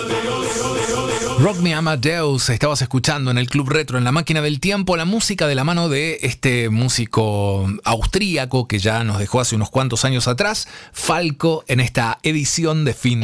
Rock Me Amadeus, estabas escuchando en el Club Retro, en la máquina del tiempo, la música de la mano de este músico austríaco que ya nos dejó hace unos cuantos años atrás, Falco, en esta edición de fin